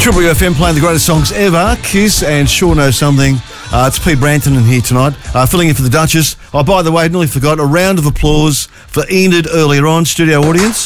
Triple FM playing the greatest songs ever. Kiss and Sure Know Something. It's Pete Branton in here tonight, filling in for the Duchess. Oh, by the way, nearly forgot, a round of applause for Enid earlier on, studio audience.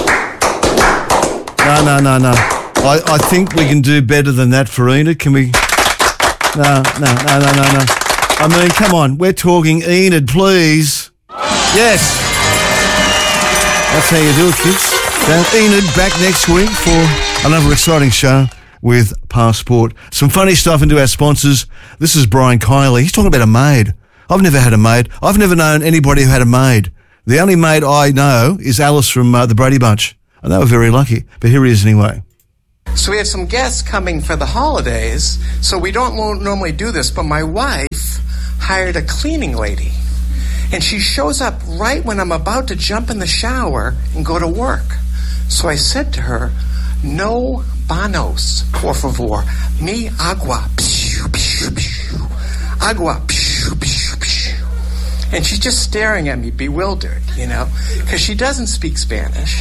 No. I think we can do better than that for Enid. Can we? No. I mean, come on, we're talking Enid, please. Yes. That's how you do it, kids. Now, Enid back next week for another exciting show with Passport. Some funny stuff into our sponsors. This is Brian Kiley. He's talking about a maid. I've never had a maid. I've never known anybody who had a maid. The only maid I know is Alice from the Brady Bunch. And they were very lucky. But here he is anyway. So we have some guests coming for the holidays. So we don't normally do this, but my wife hired a cleaning lady. And she shows up right when I'm about to jump in the shower and go to work. So I said to her, "No banos, por favor. Mi agua. Agua. And she's just staring at me, bewildered, because she doesn't speak Spanish.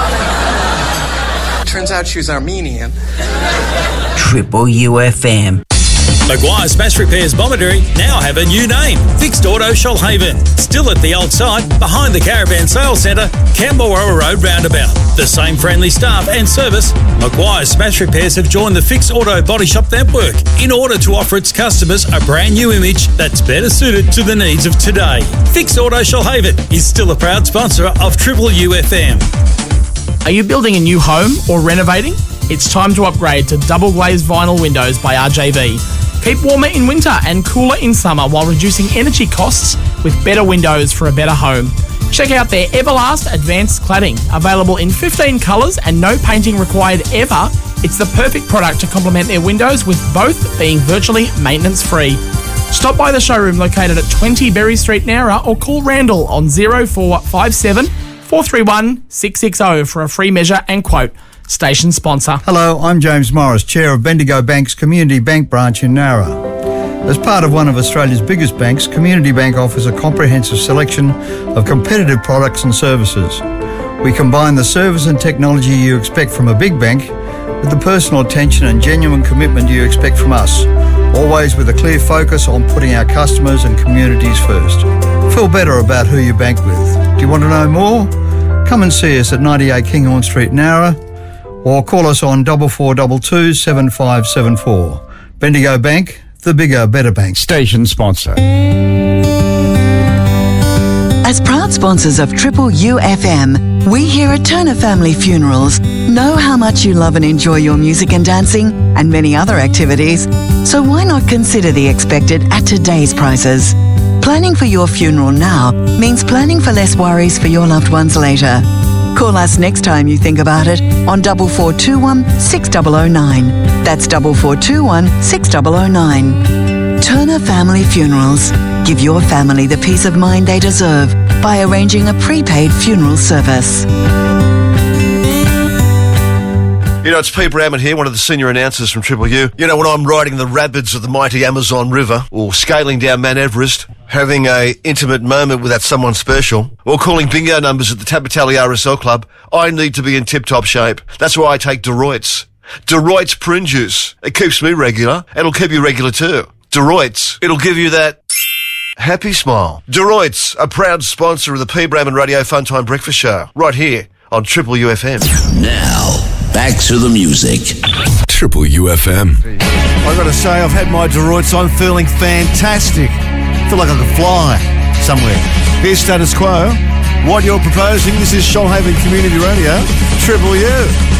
Turns out she was Armenian. Triple UFM. Maguire Smash Repairs Bomaderry now have a new name, Fixed Auto Shoalhaven. Still at the old site, behind the Caravan Sales Centre, Camberwell Road roundabout. The same friendly staff and service, Maguire Smash Repairs have joined the Fixed Auto Body Shop network in order to offer its customers a brand new image that's better suited to the needs of today. Fixed Auto Shoalhaven is still a proud sponsor of Triple UFM. Are you building a new home or renovating? It's time to upgrade to double glazed vinyl windows by RJV. Keep warmer in winter and cooler in summer while reducing energy costs with better windows for a better home. Check out their Everlast Advanced Cladding. Available in 15 colours and no painting required ever, it's the perfect product to complement their windows, with both being virtually maintenance free. Stop by the showroom located at 20 Berry Street, Nowra, or call Randall on 0457 431 660 for a free measure and quote. Station sponsor. Hello, I'm James Morris, Chair of Bendigo Bank's Community Bank branch in Nowra. As part of one of Australia's biggest banks, Community Bank offers a comprehensive selection of competitive products and services. We combine the service and technology you expect from a big bank with the personal attention and genuine commitment you expect from us, always with a clear focus on putting our customers and communities first. Feel better about who you bank with. Do you want to know more? Come and see us at 98 Kinghorn Street, Nowra, or call us on 4422 7574. Bendigo Bank, the bigger, better bank. Station sponsor. As proud sponsors of Triple UFM, we here at Turner Family Funerals know how much you love and enjoy your music and dancing and many other activities, so why not consider the expected at today's prices? Planning for your funeral now means planning for less worries for your loved ones later. Call us next time you think about it on 4421 6009. That's 4421 6009. Turner Family Funerals. Give your family the peace of mind they deserve by arranging a prepaid funeral service. It's Pete Bramman here, one of the senior announcers from Triple U. When I'm riding the rapids of the mighty Amazon River, or scaling down Mount Everest, having a intimate moment with that someone special, or calling bingo numbers at the Tabatali RSL Club, I need to be in tip-top shape. That's why I take Deroit's. Deroit's prune juice. It keeps me regular, and it'll keep you regular too. Deroit's. It'll give you that happy smile. Deroit's, a proud sponsor of the P. Bramman Radio Funtime Breakfast Show, right here on Triple UFM. Now, back to the music. Triple UFM. I gotta say, I've had my Deroit's. I'm feeling fantastic. I feel like I could fly somewhere. Here's Status Quo. What you're proposing, this is Shoalhaven Community Radio, Triple U.